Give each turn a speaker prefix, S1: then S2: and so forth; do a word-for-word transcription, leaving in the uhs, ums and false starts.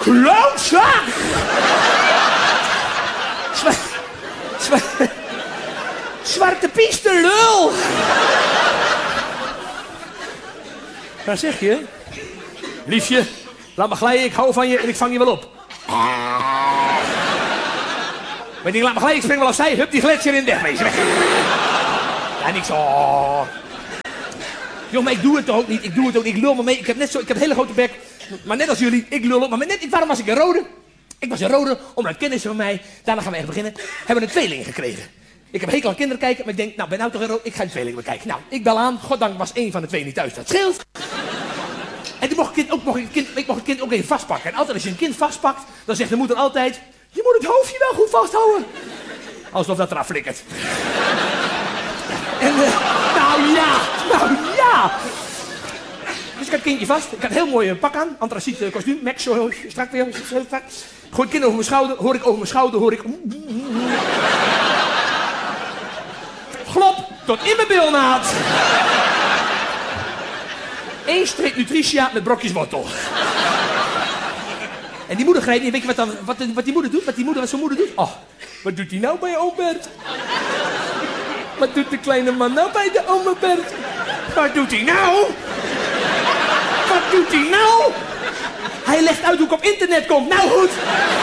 S1: Klootzak! Zwa zwa Zwarte piste lul! Waar zeg je? Liefje, laat me glijden, ik hou van je en ik vang je wel op. Maar ik denk, laat me glijden, ik spring wel opzij. Hup, die gletsjer in, wegwezen. Weg. Ja, niks. Oh. Jongen, maar ik doe het toch ook niet. Ik doe het ook niet. Ik lul me mee. Ik heb net zo, ik heb een hele grote bek. Maar net als jullie, ik lul op. Maar net, waarom was ik een rode? Ik was een rode, omdat kennissen van mij, daarna gaan we echt beginnen, hebben een tweeling gekregen. Ik heb hekel aan kinderen kijken, maar ik denk, nou, ben nou toch een rode, ik ga een tweeling bekijken. Nou, ik bel aan, goddank was één van de twee niet thuis, dat scheelt. En toen mocht het kind ook, mocht het kind, ik mocht het kind ook even vastpakken. En altijd als je een kind vastpakt, dan zegt de moeder altijd, je moet het hoofdje wel goed vasthouden. Alsof dat eraf flikkert. En, uh, nou ja, nou ja. Dus ik had het kindje vast. Ik had een heel mooi pak aan. Antraciet kostuum. Mac, zo strak weer. Zo strak. Gooi het kind over mijn schouder. Hoor ik over mijn schouder. Hoor ik... Glop. Tot in mijn bilnaad. Eén streep Nutritia met brokjes wortel. En die moeder grijpt niet. Weet je wat, dan, wat, wat die moeder doet? Wat die moeder, wat zijn moeder doet? Oh, wat doet hij nou bij oom Bert? Wat doet de kleine man nou bij de oma Bert? Wat doet hij nou? Wat doet hij nou? Hij legt uit hoe ik op internet kom. Nou goed.